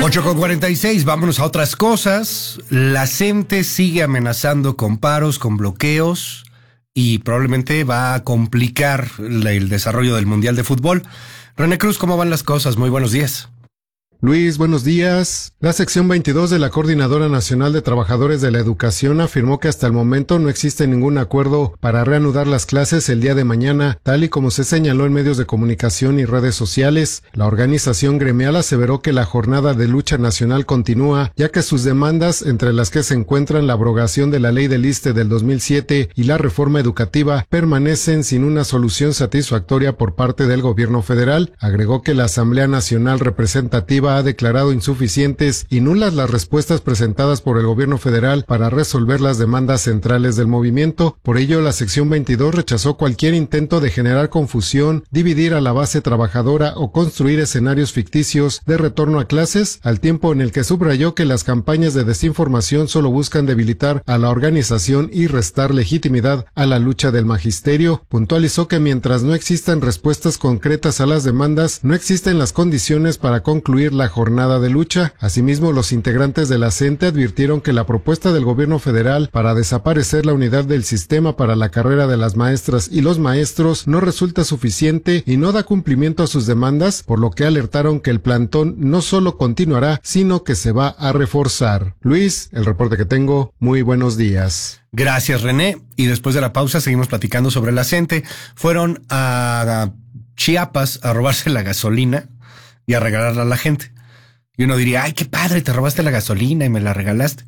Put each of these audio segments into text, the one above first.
8:46, vámonos a otras cosas. La CENTE sigue amenazando con paros, con bloqueos y probablemente va a complicar el desarrollo del Mundial de Fútbol. René Cruz, ¿cómo van las cosas? Muy buenos días. Luis, buenos días. La sección 22 de la Coordinadora Nacional de Trabajadores de la Educación afirmó que hasta el momento no existe ningún acuerdo para reanudar las clases el día de mañana, tal y como se señaló en medios de comunicación y redes sociales. La organización gremial aseveró que la jornada de lucha nacional continúa, ya que sus demandas, entre las que se encuentran la abrogación de la Ley del ISSSTE del 2007 y la reforma educativa, permanecen sin una solución satisfactoria por parte del gobierno federal. Agregó que la Asamblea Nacional Representativa ha declarado insuficientes y nulas las respuestas presentadas por el gobierno federal para resolver las demandas centrales del movimiento. Por ello, la sección 22 rechazó cualquier intento de generar confusión, dividir a la base trabajadora o construir escenarios ficticios de retorno a clases, al tiempo en el que subrayó que las campañas de desinformación solo buscan debilitar a la organización y restar legitimidad a la lucha del magisterio. Puntualizó que mientras no existan respuestas concretas a las demandas, no existen las condiciones para concluir la jornada de lucha. Asimismo, los integrantes de la CENTE advirtieron que la propuesta del gobierno federal para desaparecer la unidad del sistema para la carrera de las maestras y los maestros no resulta suficiente y no da cumplimiento a sus demandas, por lo que alertaron que el plantón no solo continuará, sino que se va a reforzar. Luis, el reporte que tengo. Muy buenos días. Gracias, René. Y después de la pausa seguimos platicando sobre la CENTE. Fueron a Chiapas a robarse la gasolina y a regalarla a la gente. Y uno diría, ay, qué padre, te robaste la gasolina y me la regalaste.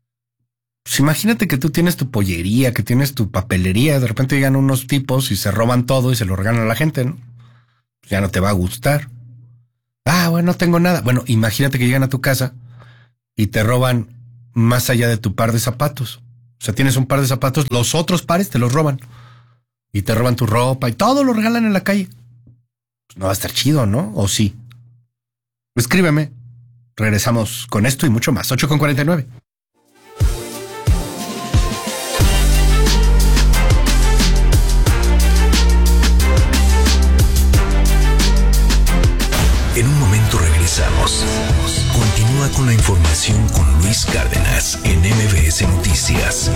Pues imagínate que tú tienes tu pollería, que tienes tu papelería, de repente llegan unos tipos y se roban todo y se lo regalan a la gente, ¿no? Pues ya no te va a gustar. Ah, bueno, no tengo nada. Bueno, imagínate que llegan a tu casa y te roban más allá de tu par de zapatos. O sea, tienes un par de zapatos, los otros pares te los roban. Y te roban tu ropa y todo lo regalan en la calle. Pues no va a estar chido, ¿no? ¿O sí? Escríbeme. Regresamos con esto y mucho más. 8:49. En un momento regresamos. Continúa con la información con Luis Cárdenas en MBS Noticias.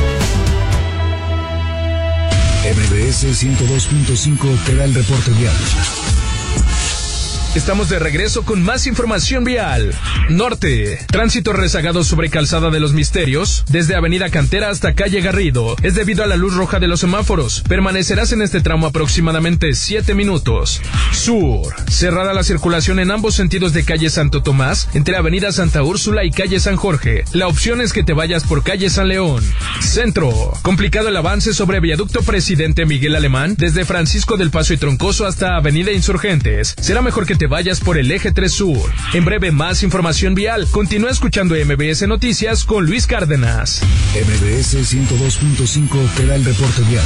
MBS 102.5 te da el reporte vial. Estamos de regreso con más información vial. Norte. Tránsito rezagado sobre Calzada de los Misterios, desde Avenida Cantera hasta Calle Garrido. Es debido a la luz roja de los semáforos. Permanecerás en este tramo aproximadamente 7 minutos. Sur. Cerrada la circulación en ambos sentidos de Calle Santo Tomás, entre Avenida Santa Úrsula y Calle San Jorge. La opción es que te vayas por Calle San León. Centro. Complicado el avance sobre Viaducto Presidente Miguel Alemán, desde Francisco del Paso y Troncoso hasta Avenida Insurgentes. Será mejor que te vayas por el Eje 3 Sur. En breve, más información vial. Continúa escuchando MBS Noticias con Luis Cárdenas. MBS 102.5 te da el reporte vial.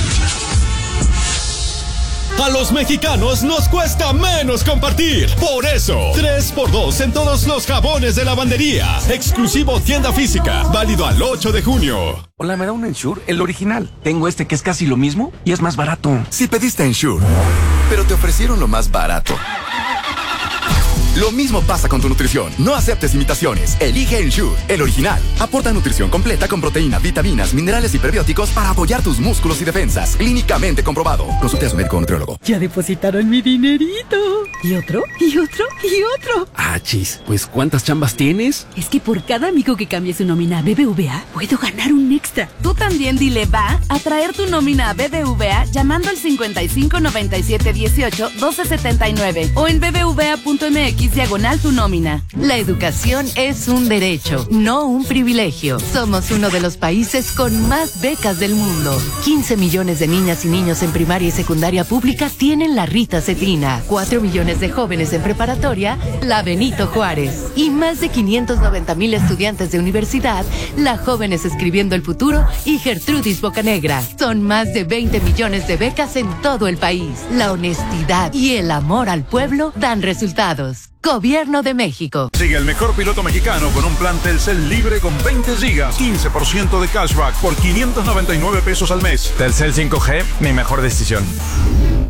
A los mexicanos nos cuesta menos compartir. Por eso, 3x2 en todos los jabones de lavandería. Exclusivo tienda física. Válido al 8 de junio. Hola, ¿me da un Ensure? El original. Tengo este que es casi lo mismo y es más barato. Si pediste Ensure, pero te ofrecieron lo más barato. Lo mismo pasa con tu nutrición. No aceptes imitaciones. Elige Ensure, el original. Aporta nutrición completa con proteínas, vitaminas, minerales y prebióticos para apoyar tus músculos y defensas. Clínicamente comprobado. Consulte a su médico o nutriólogo. Ya depositaron mi dinerito. ¿Y otro? ¿Y otro? ¿Y otro? Ah, chis. Pues, ¿cuántas chambas tienes? Es que por cada amigo que cambie su nómina a BBVA, puedo ganar un extra. Tú también dile va a traer tu nómina a BBVA llamando al 55 97 18 12 79 o en bbva.mx/tu nómina. La educación es un derecho, no un privilegio. Somos uno de los países con más becas del mundo. 15 millones de niñas y niños en primaria y secundaria pública tienen la Rita Cetrina. 4 millones de jóvenes en preparatoria, la Benito Juárez. Y más de 590,000 estudiantes de universidad, la Jóvenes Escribiendo el Futuro y Gertrudis Bocanegra. Son más de 20 millones de becas en todo el país. La honestidad y el amor al pueblo dan resultados. Gobierno de México. Sigue el mejor piloto mexicano con un plan Telcel libre con 20 gigas, 15% de cashback por 599 pesos al mes. Telcel 5G, mi mejor decisión.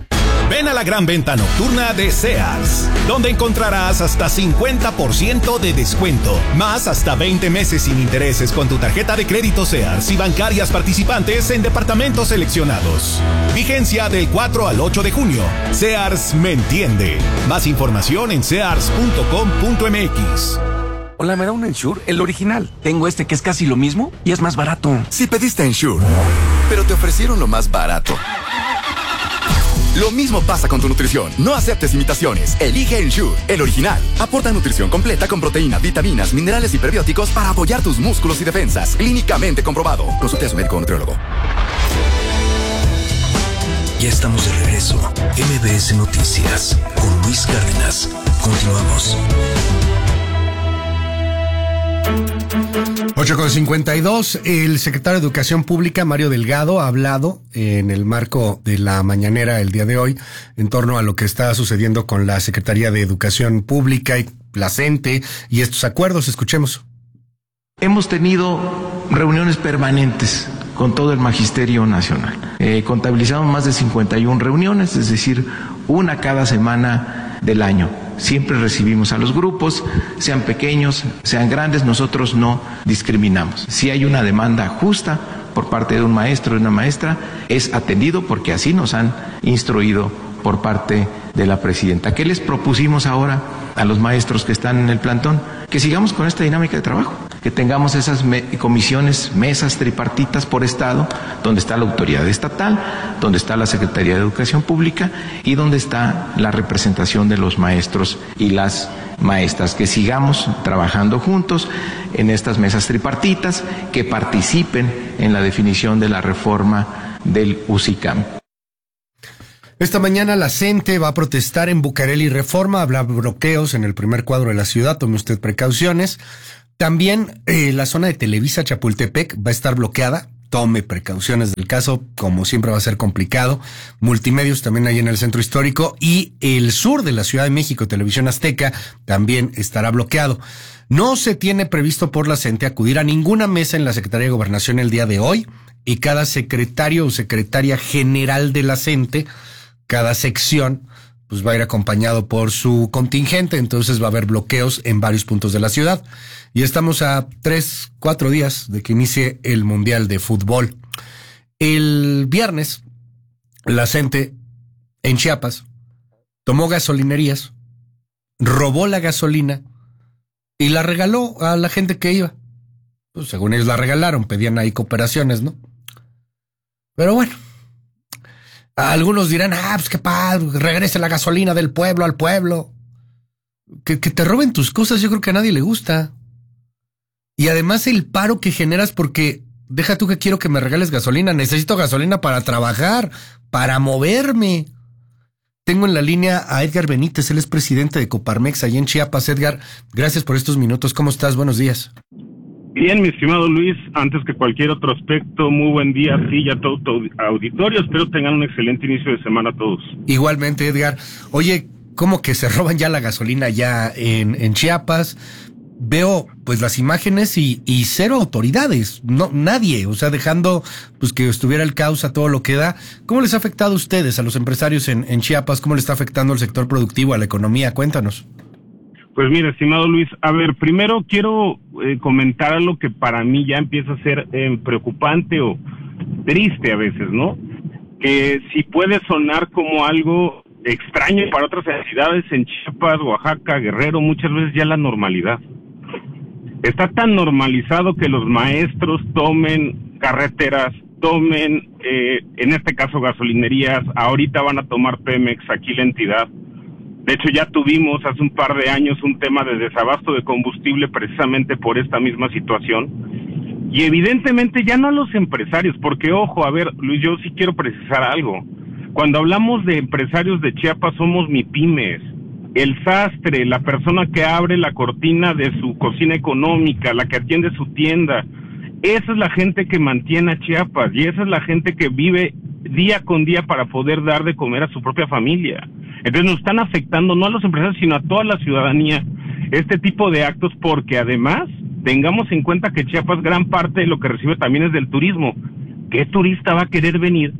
Ven a la gran venta nocturna de Sears, donde encontrarás hasta 50% de descuento, más hasta 20 meses sin intereses con tu tarjeta de crédito Sears y bancarias participantes en departamentos seleccionados. Vigencia del 4 al 8 de junio. Sears me entiende. Más información en sears.com.mx. Hola, ¿me da un Ensure? El original. Tengo este que es casi lo mismo y es más barato. Si pediste Ensure, pero te ofrecieron lo más barato. Lo mismo pasa con tu nutrición. No aceptes imitaciones. Elige Ensure, el original. Aporta nutrición completa con proteínas, vitaminas, minerales y prebióticos para apoyar tus músculos y defensas. Clínicamente comprobado. Consulte a su médico o nutriólogo. Ya estamos de regreso. MBS Noticias con Luis Cárdenas. Continuamos. 8:52, el secretario de Educación Pública, Mario Delgado, ha hablado en el marco de la mañanera el día de hoy en torno a lo que está sucediendo con la Secretaría de Educación Pública y la CENTE y estos acuerdos. Escuchemos. Hemos tenido reuniones permanentes con todo el Magisterio Nacional. Contabilizamos más de 51 reuniones, es decir, una cada semana del año. Siempre recibimos a los grupos, sean pequeños, sean grandes, nosotros no discriminamos. Si hay una demanda justa por parte de un maestro o una maestra, es atendido porque así nos han instruido por parte de la presidenta. ¿Qué les propusimos ahora a los maestros que están en el plantón? Que sigamos con esta dinámica de trabajo, que tengamos esas comisiones, mesas tripartitas por estado, donde está la autoridad estatal, donde está la Secretaría de Educación Pública y donde está la representación de los maestros y las maestras, que sigamos trabajando juntos en estas mesas tripartitas, que participen en la definición de la reforma del UCICAM. Esta mañana la CENTE va a protestar en Bucareli Reforma, habrá bloqueos en el primer cuadro de la ciudad, tome usted precauciones. También la zona de Televisa Chapultepec va a estar bloqueada, tome precauciones del caso, como siempre va a ser complicado. Multimedios también ahí en el centro histórico y el sur de la Ciudad de México, Televisión Azteca, también estará bloqueado. No se tiene previsto por la CENTE acudir a ninguna mesa en la Secretaría de Gobernación el día de hoy y cada secretario o secretaria general de la CENTE, cada sección, pues va a ir acompañado por su contingente, entonces va a haber bloqueos en varios puntos de la ciudad. Y estamos a 3-4 días de que inicie el Mundial de Fútbol. El viernes, la CENTE en Chiapas tomó gasolinerías, robó la gasolina y la regaló a la gente que iba. Pues según ellos la regalaron, pedían ahí cooperaciones, ¿no? Pero bueno. Algunos dirán, pues qué padre, regrese la gasolina del pueblo al pueblo. Que te roben tus cosas, yo creo que a nadie le gusta. Y además el paro que generas, porque deja tú que quiero que me regales gasolina, necesito gasolina para trabajar, para moverme. Tengo en la línea a Edgar Benítez, él es presidente de Coparmex allá en Chiapas. Edgar, gracias por estos minutos, ¿cómo estás? Buenos días. Bien, mi estimado Luis, antes que cualquier otro aspecto, muy buen día a ti y a todo tu auditorio. Espero tengan un excelente inicio de semana a todos. Igualmente, Edgar. Oye, ¿cómo que se roban ya la gasolina ya en Chiapas? Veo pues las imágenes y cero autoridades, no nadie, o sea, dejando pues que estuviera el caos a todo lo que da. ¿Cómo les ha afectado a ustedes, a los empresarios en Chiapas? ¿Cómo les está afectando al sector productivo, a la economía? Cuéntanos. Pues mira, estimado Luis, a ver, primero quiero comentar algo que para mí ya empieza a ser preocupante o triste a veces, ¿no? Que si puede sonar como algo extraño para otras entidades en Chiapas, Oaxaca, Guerrero, muchas veces ya la normalidad. Está tan normalizado que los maestros tomen carreteras, tomen, en este caso gasolinerías, ahorita van a tomar Pemex, aquí la entidad. De hecho, ya tuvimos hace un par de años un tema de desabasto de combustible precisamente por esta misma situación. Y evidentemente ya no a los empresarios, porque ojo, a ver, Luis, yo sí quiero precisar algo. Cuando hablamos de empresarios de Chiapas somos MIPYMES. El sastre, la persona que abre la cortina de su cocina económica, la que atiende su tienda, esa es la gente que mantiene a Chiapas y esa es la gente que vive día con día para poder dar de comer a su propia familia. Entonces nos están afectando no a los empresarios, sino a toda la ciudadanía este tipo de actos, porque además tengamos en cuenta que Chiapas gran parte de lo que recibe también es del turismo. ¿Qué turista va a querer venir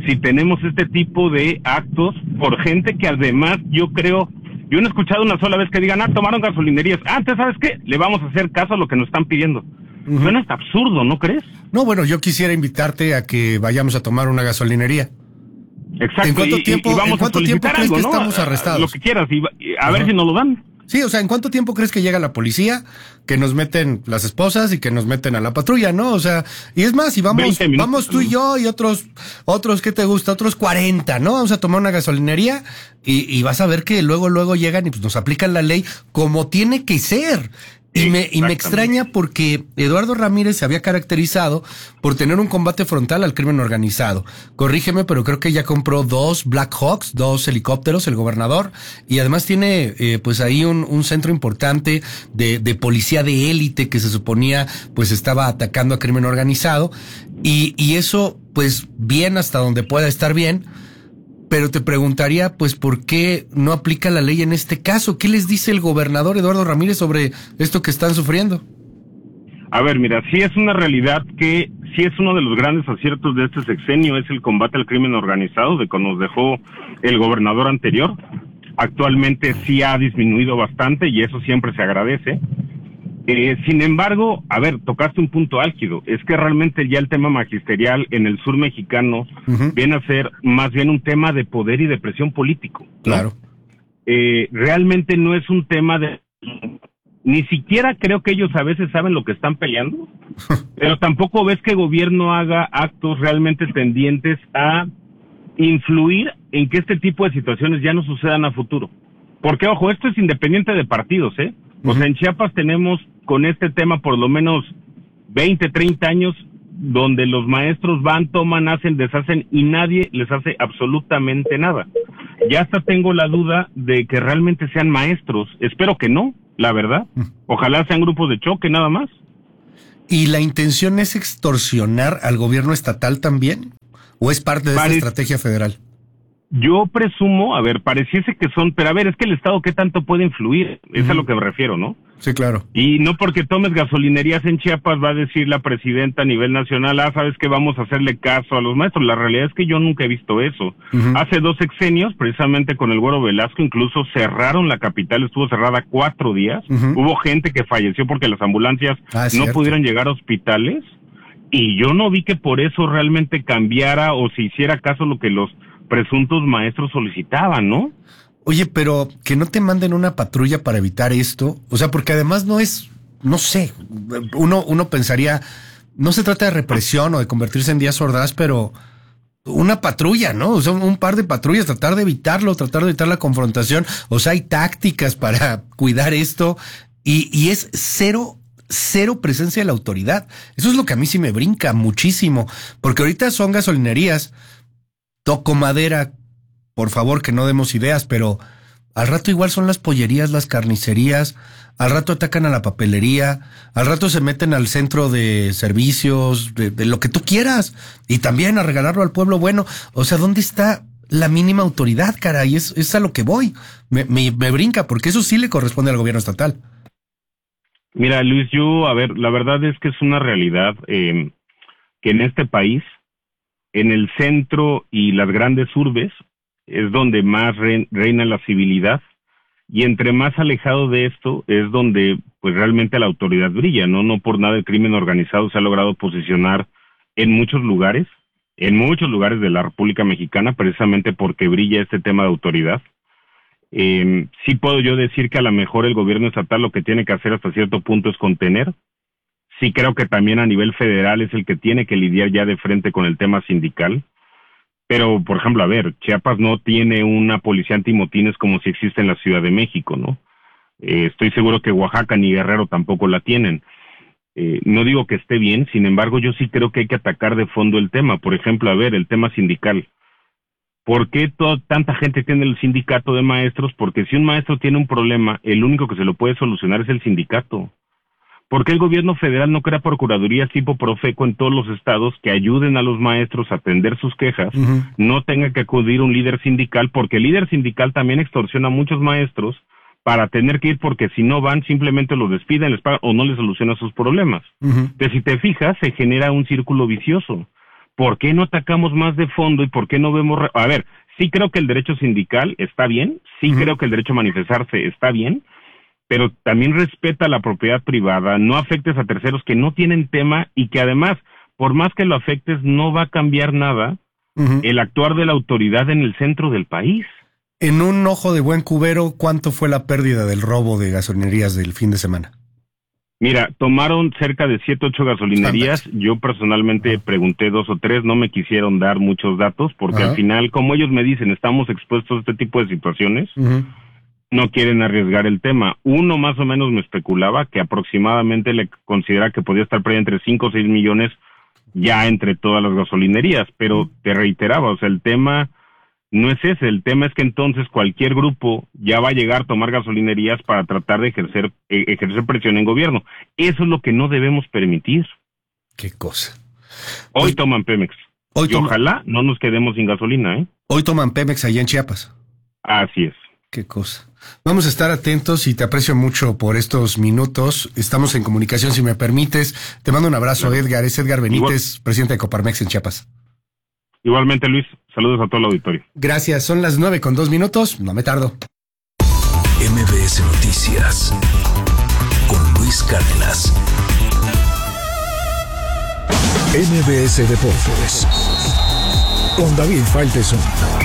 si tenemos este tipo de actos por gente que además yo no he escuchado una sola vez que digan, tomaron gasolinerías. Antes, ¿sabes qué? Le vamos a hacer caso a lo que nos están pidiendo. Suena hasta absurdo, ¿no crees? No, bueno, yo quisiera invitarte a que vayamos a tomar una gasolinería. Exacto. ¿En cuánto tiempo, vamos ¿en tiempo crees que estamos arrestados? Lo que quieras, a ver si nos lo dan. Sí, o sea, ¿en cuánto tiempo crees que llega la policía, que nos meten las esposas y que nos meten a la patrulla, no? O sea, y es más, y vamos tú y yo y otros, ¿qué te gusta? Otros 40, ¿no? Vamos a tomar una gasolinería y vas a ver que luego llegan y pues nos aplican la ley como tiene que ser. Y me extraña porque Eduardo Ramírez se había caracterizado por tener un combate frontal al crimen organizado. Corrígeme, pero creo que ya compró 2 Black Hawks, 2 helicópteros, el gobernador, y además tiene pues ahí un centro importante de policía de élite que se suponía pues estaba atacando a crimen organizado, y eso pues bien hasta donde pueda estar bien. Pero te preguntaría, pues, ¿por qué no aplica la ley en este caso? ¿Qué les dice el gobernador Eduardo Ramírez sobre esto que están sufriendo? A ver, mira, sí es una realidad que sí es uno de los grandes aciertos de este sexenio, es el combate al crimen organizado, de que nos dejó el gobernador anterior. Actualmente sí ha disminuido bastante y eso siempre se agradece. Sin embargo, a ver, tocaste un punto álgido, es que realmente ya el tema magisterial en el sur mexicano viene a ser más bien un tema de poder y de presión político, ¿no? Claro. Realmente no es un tema de... Ni siquiera creo que ellos a veces saben lo que están peleando, pero tampoco ves que el gobierno haga actos realmente tendientes a influir en que este tipo de situaciones ya no sucedan a futuro. Porque, ojo, esto es independiente de partidos, ¿eh? O sea, en Chiapas tenemos con este tema por lo menos 20, 30 años donde los maestros van, toman, hacen, deshacen y nadie les hace absolutamente nada. Ya hasta tengo la duda de que realmente sean maestros. Espero que no, la verdad. Ojalá sean grupos de choque, nada más. ¿Y la intención es extorsionar al gobierno estatal también? ¿O es parte de esta estrategia federal? Yo presumo, a ver, pareciese que son, pero a ver, es que el Estado ¿qué tanto puede influir? Es a lo que me refiero, ¿no? Sí, claro. Y no porque tomes gasolinerías en Chiapas va a decir la presidenta a nivel nacional, sabes que vamos a hacerle caso a los maestros. La realidad es que yo nunca he visto eso. Hace 2 sexenios, precisamente con el Güero Velasco, incluso cerraron la capital, estuvo cerrada 4 días. Hubo gente que falleció porque las ambulancias no pudieron llegar a hospitales. Y yo no vi que por eso realmente cambiara o se hiciera caso lo que los presuntos maestros solicitaban, ¿no? Oye, pero que no te manden una patrulla para evitar esto, o sea, porque además no es, no sé, uno pensaría, no se trata de represión o de convertirse en Díaz Ordaz, pero una patrulla, ¿no? O sea, un par de patrullas, tratar de evitarlo, tratar de evitar la confrontación, o sea, hay tácticas para cuidar esto y es cero presencia de la autoridad. Eso es lo que a mí sí me brinca muchísimo, porque ahorita son gasolinerías. Toco madera, por favor, que no demos ideas, pero al rato igual son las pollerías, las carnicerías, al rato atacan a la papelería, al rato se meten al centro de servicios, de lo que tú quieras, y también a regalarlo al pueblo bueno. O sea, ¿dónde está la mínima autoridad, caray? Es a lo que voy. Me brinca, porque eso sí le corresponde al gobierno estatal. Mira, Luis, a ver, la verdad es que es una realidad que en este país, en el centro y las grandes urbes, es donde más reina la civilidad, y entre más alejado de esto es donde pues realmente la autoridad brilla, ¿no? No por nada el crimen organizado se ha logrado posicionar en muchos lugares de la República Mexicana, precisamente porque brilla este tema de autoridad. Sí puedo yo decir que a lo mejor el gobierno estatal lo que tiene que hacer hasta cierto punto es contener. Sí creo que también a nivel federal es el que tiene que lidiar ya de frente con el tema sindical. Pero, por ejemplo, a ver, Chiapas no tiene una policía antimotines como si existe en la Ciudad de México, ¿no? Estoy seguro que Oaxaca ni Guerrero tampoco la tienen. No digo que esté bien, sin embargo, yo sí creo que hay que atacar de fondo el tema. Por ejemplo, a ver, el tema sindical. ¿Por qué tanta gente tiene el sindicato de maestros? Porque si un maestro tiene un problema, el único que se lo puede solucionar es el sindicato. ¿Por qué el gobierno federal no crea procuradurías tipo Profeco en todos los estados que ayuden a los maestros a atender sus quejas? No tenga que acudir un líder sindical, porque el líder sindical también extorsiona a muchos maestros para tener que ir, porque si no van simplemente los despiden, les pagan o no les soluciona sus problemas. Entonces, si te fijas, se genera un círculo vicioso. ¿por qué no atacamos más de fondo y por qué no vemos? A ver, sí creo que el derecho sindical está bien, sí creo que el derecho a manifestarse está bien, pero también respeta la propiedad privada, no afectes a terceros que no tienen tema y que además, por más que lo afectes, no va a cambiar nada el actuar de la autoridad en el centro del país. En un ojo de buen cubero, ¿cuánto fue la pérdida del robo de gasolinerías del fin de semana? Mira, tomaron cerca de 7, 8 gasolinerías. Yo personalmente pregunté 2 o 3, no me quisieron dar muchos datos, porque al final, como ellos me dicen, estamos expuestos a este tipo de situaciones, no quieren arriesgar el tema. Uno más o menos me especulaba que aproximadamente le considera que podía estar perdiendo entre 5 o 6 millones ya entre todas las gasolinerías, pero te reiteraba, o sea, el tema no es ese, el tema es que entonces cualquier grupo ya va a llegar a tomar gasolinerías para tratar de ejercer presión en gobierno. Eso es lo que no debemos permitir. Qué cosa. Hoy toman Pemex. Ojalá no nos quedemos sin gasolina, ¿eh? Hoy toman Pemex allá en Chiapas. Así es. Qué cosa. Vamos a estar atentos y te aprecio mucho por estos minutos. Estamos en comunicación, si me permites. Te mando un abrazo, Edgar. Es Edgar Benítez, presidente de Coparmex en Chiapas. Igualmente, Luis. Saludos a todo el auditorio. Gracias. Son las 9:02. No me tardo. MBS Noticias con Luis Cárdenas. MBS Deportes con David Faitelson.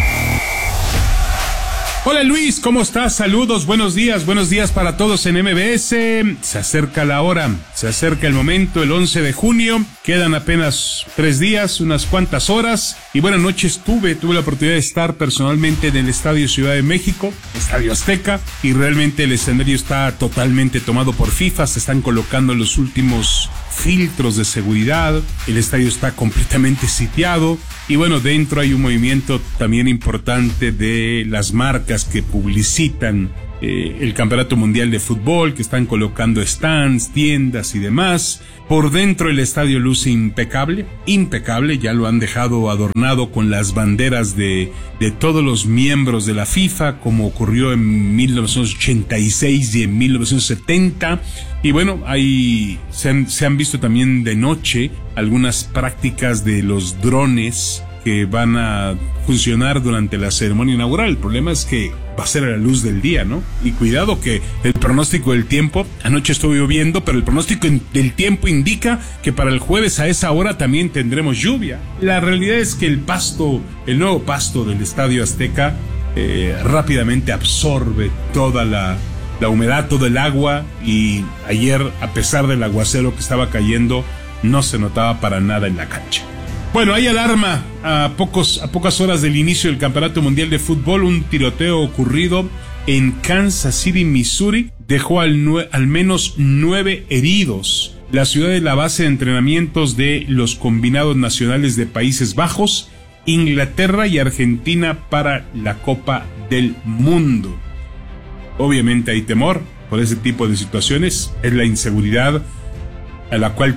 Hola Luis, ¿cómo estás? Saludos, buenos días para todos en MBS. Se acerca la hora, se acerca el momento, el 11 de junio. Quedan apenas 3 días, unas cuantas horas. Y buenas noches, tuve la oportunidad de estar personalmente en el Estadio Ciudad de México, Estadio Azteca, y realmente el escenario está totalmente tomado por FIFA. Se están colocando los últimos filtros de seguridad, el estadio está completamente sitiado y bueno, dentro hay un movimiento también importante de las marcas que publicitan el Campeonato Mundial de Fútbol, que están colocando stands, tiendas y demás. Por dentro el estadio luce impecable, ya lo han dejado adornado con las banderas de todos los miembros de la FIFA, como ocurrió en 1986 y en 1970. Y bueno, ahí se han visto también de noche algunas prácticas de los drones que van a funcionar durante la ceremonia inaugural. El problema es que va a ser a la luz del día, ¿no? Y cuidado que el pronóstico del tiempo, anoche estuvo lloviendo, pero el pronóstico del tiempo indica que para el jueves a esa hora también tendremos lluvia. La realidad es que el nuevo pasto del Estadio Azteca rápidamente absorbe toda la humedad, todo el agua, y ayer, a pesar del aguacero que estaba cayendo, no se notaba para nada en la cancha. Bueno, hay alarma a pocas horas del inicio del Campeonato Mundial de Fútbol. Un tiroteo ocurrido en Kansas City, Missouri, dejó al menos 9 heridos. La ciudad de la base de entrenamientos de los combinados nacionales de Países Bajos, Inglaterra y Argentina para la Copa del Mundo. Obviamente hay temor por ese tipo de situaciones, es la inseguridad a la cual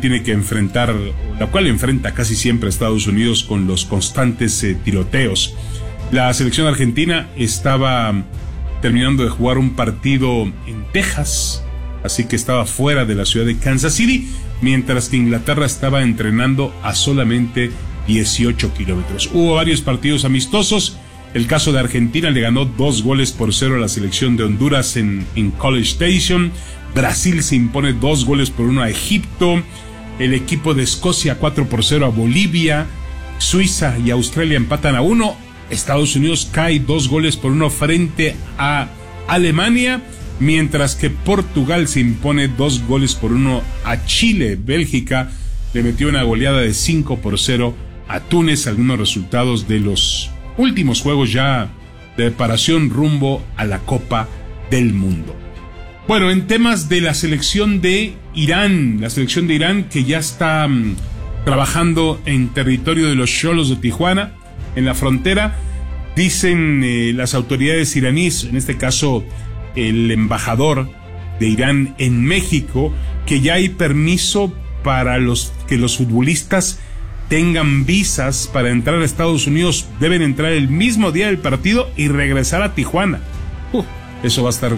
enfrenta casi siempre Estados Unidos con los constantes tiroteos. La selección argentina estaba terminando de jugar un partido en Texas, así que estaba fuera de la ciudad de Kansas City, mientras que Inglaterra estaba entrenando a solamente 18 kilómetros. Hubo varios partidos amistosos. El caso de Argentina le ganó 2-0 a la selección de Honduras en College Station. Brasil se impone 2-1 a Egipto. El equipo de Escocia 4-0 a Bolivia. Suiza y Australia empatan a 1. Estados Unidos cae 2-1 frente a Alemania, mientras que Portugal se impone 2-1 a Chile. Bélgica le metió una goleada de 5-0 a Túnez. Algunos resultados de los últimos juegos ya de preparación rumbo a la Copa del Mundo. Bueno, en temas de la selección de Irán que ya está trabajando en territorio de los Xolos de Tijuana, en la frontera, dicen las autoridades iraníes, en este caso el embajador de Irán en México, que ya hay permiso para que los futbolistas tengan visas para entrar a Estados Unidos. Deben entrar el mismo día del partido y regresar a Tijuana. Eso va a estar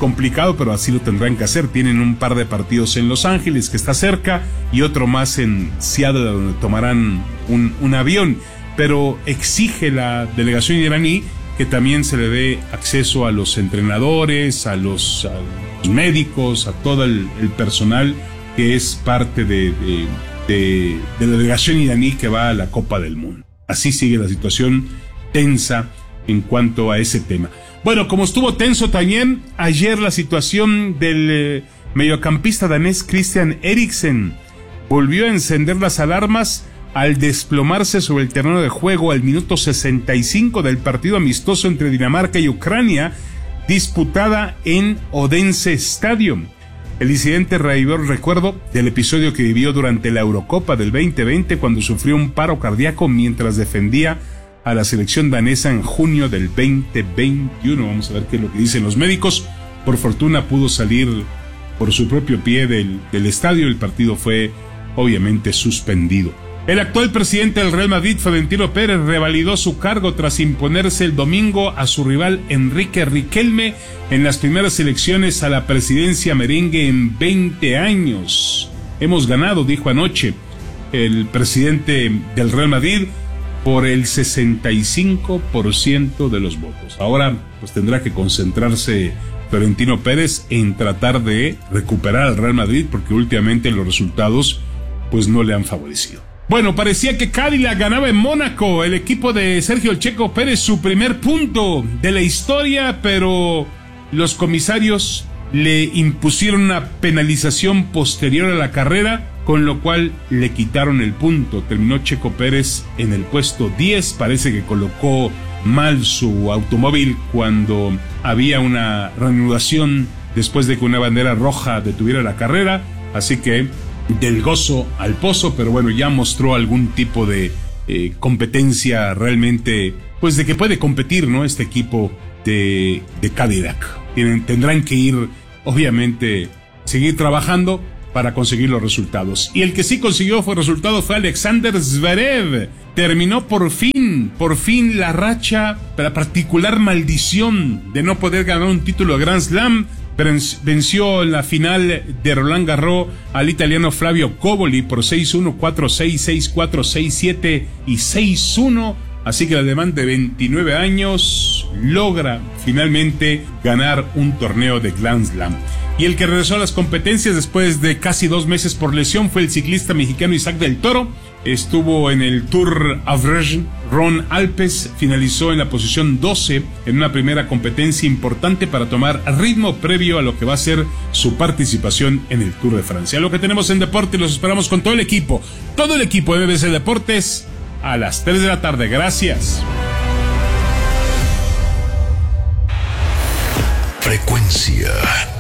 complicado, pero así lo tendrán que hacer. Tienen un par de partidos en Los Ángeles, que está cerca, y otro más en Seattle, donde tomarán un avión. Pero exige la delegación iraní que también se le dé acceso a los entrenadores, a los médicos, a todo el personal que es parte de la delegación iraní que va a la Copa del Mundo. Así sigue la situación tensa en cuanto a ese tema. Bueno, como estuvo tenso también ayer la situación del mediocampista danés Christian Eriksen, volvió a encender las alarmas al desplomarse sobre el terreno de juego al minuto 65 del partido amistoso entre Dinamarca y Ucrania, disputada en Odense Stadium. El incidente revivió el recuerdo del episodio que vivió durante la Eurocopa del 2020, cuando sufrió un paro cardíaco mientras defendía a la selección danesa en junio del 2021. Vamos a ver qué es lo que dicen los médicos. Por fortuna pudo salir por su propio pie del estadio. El partido fue obviamente suspendido. El actual presidente del Real Madrid, Florentino Pérez, revalidó su cargo tras imponerse el domingo a su rival Enrique Riquelme en las primeras elecciones a la presidencia merengue en 20 años. Hemos ganado, dijo anoche el presidente del Real Madrid, por el 65% de los votos. Ahora pues tendrá que concentrarse Florentino Pérez en tratar de recuperar al Real Madrid, porque últimamente los resultados pues no le han favorecido. Bueno, parecía que Cadillac ganaba en Mónaco, el equipo de Sergio El Checo Pérez, su primer punto de la historia, pero los comisarios le impusieron una penalización posterior a la carrera, con lo cual le quitaron el punto. Terminó Checo Pérez en el puesto 10, parece que colocó mal su automóvil cuando había una reanudación después de que una bandera roja detuviera la carrera, así que del gozo al pozo, pero bueno, ya mostró algún tipo de competencia realmente, pues de que puede competir, ¿no? Este equipo de Cadillac. Tendrán que ir, obviamente, seguir trabajando para conseguir los resultados. Y el que sí consiguió resultado fue Alexander Zverev. Terminó por fin la racha, la particular maldición de no poder ganar un título de Grand Slam. Venció en la final de Roland Garros al italiano Flavio Coboli por 6-1, 4-6, 6-4, 6-7 y 6-1. Así que el alemán de 29 años logra finalmente ganar un torneo de Grand Slam. Y el que regresó a las competencias después de casi 2 meses por lesión fue el ciclista mexicano Isaac del Toro. Estuvo en el Tour Auvergne Rhône Alpes, finalizó en la posición 12 en una primera competencia importante para tomar ritmo previo a lo que va a ser su participación en el Tour de Francia. Lo que tenemos en deporte, los esperamos con todo el equipo de MBC Deportes a las 3 de la tarde. Gracias. Frecuencia